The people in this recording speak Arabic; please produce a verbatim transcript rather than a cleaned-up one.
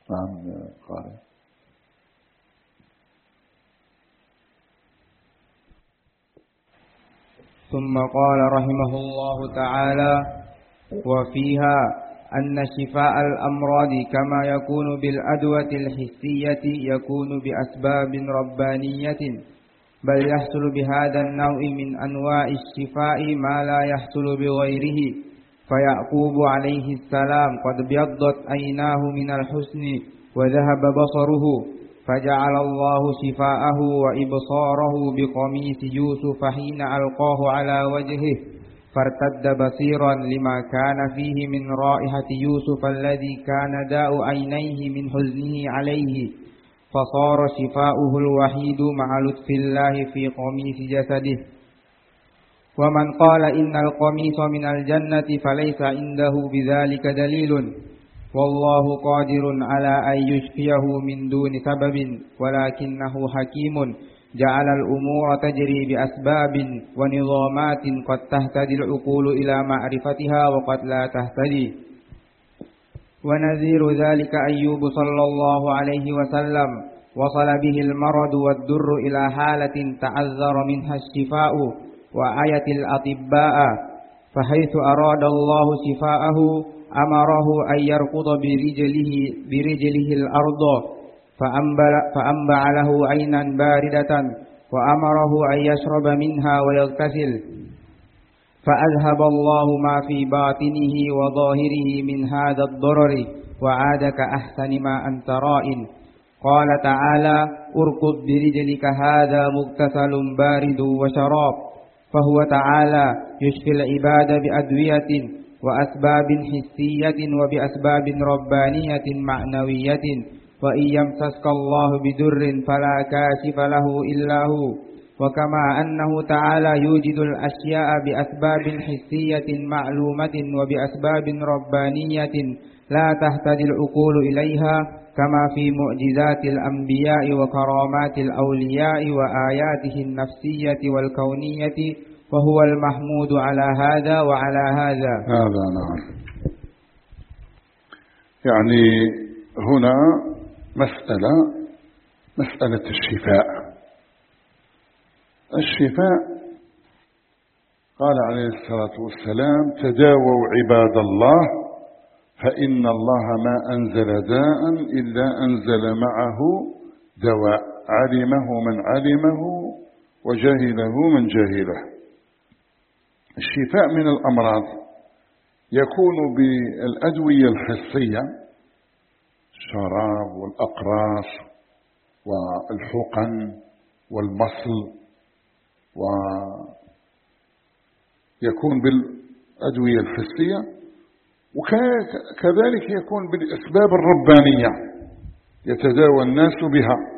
نعم قال. ثم قال رحمه الله تعالى: وفيها أن شفاء الأمراض كما يكون بالأدوية الحسية يكون بأسباب ربانية، بل يحصل بهذا النوع من أنواع الشفاء ما لا يحصل بغيره. فيعقوب عليه السلام قد بيضت عيناه من الحزن وذهب بصره، فجعل الله شفاءه وإبصاره بقميص يوسف حين ألقاه على وجهه، فارتد بصيرا لما كان فيه من رائحة يوسف الذي كان داء عينيه من حزنه عليه، فصار شفاؤه الوحيد مع لطف الله في قميص جسده. ومن قال إن القميص من الجنة فليس عنده بذلك دليل، والله قادر على أن يشفيه من دون سبب، ولكنه حكيم جعل الأمور تجري بأسباب ونظامات قد تهتدي العقول إلى معرفتها وقد لا تهتدي. ونذير ذلك أيوب صلى الله عليه وسلم وصل به المرض والدر إلى حالة تعذر منها الشفاء وآية الأطباء، فحيث أراد الله شفاءه أمره أن يركض برجله, برجله الأرض فأنبع له عينا باردة، وأمره أن يشرب منها ويغتسل، فأذهب الله ما في باطنه وظاهره من هذا الضرر وعاد كأحسن ما أنت رائن. قال تعالى: اركض برجلك هذا مغتسل بارد وشراب. فهو تعالى يشفي العباد بأدوية وأسباب حسية وبأسباب ربانية معنوية. وإن يمسسك الله بدر فلا كاشف له إلا هو. وكما أنه تعالى يوجد الأشياء بأسباب حسية معلومة وبأسباب ربانية لا تهتدي العقول إليها، كما في معجزات الأنبياء وكرامات الأولياء وآياته النفسية والكونية، وهو المحمود على هذا وعلى هذا. هذا نعم. يعني هنا مسألة مسألة الشفاء. الشفاء قال عليه الصلاة والسلام: تداووا عباد الله فإن الله ما أنزل داء إلا أنزل معه دواء، علمه من علمه وجهله من جهله. الشفاء من الأمراض يكون بالأدوية الحسية، الشراب والأقراص والحقن والمصل، ويكون بالأدوية الحسية، وكذلك يكون بالأسباب الربانية يتداوى الناس بها.